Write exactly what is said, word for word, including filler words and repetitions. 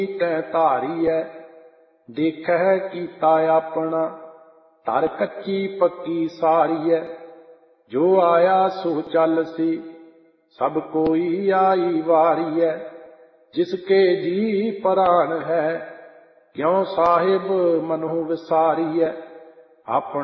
ਤੈ ਧਾਰੀਐ, ਦੇਖੈ ਕੀਤਾ ਆਪਣਾ, ਧਰ ਕੱਚੀ ਪੱਕੀ ਸਾਰੀਐ। ਜੋ ਆਇਆ ਸੋ ਚੱਲਸੀ, ਸਭ ਕੋਈ ਆਈ ਵਾਰੀਐ। ਜਿਸਕੇ ਜੀ ਪ੍ਰਾਣ ਹੈ, ਕਿਉ ਸਾਹਿਬ ਮਨਹੁ ਵਿਸਾਰੀਐ। ਆਪਣਾ